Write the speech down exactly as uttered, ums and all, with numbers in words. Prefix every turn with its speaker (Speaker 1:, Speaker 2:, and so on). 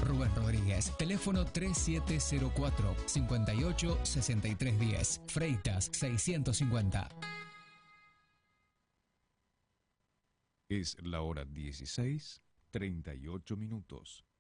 Speaker 1: Rubén Rodríguez. Teléfono tres siete cero cuatro, cinco ocho, seis tres uno cero. Freitas seiscientos cincuenta.
Speaker 2: Es la hora dieciséis, treinta y ocho minutos.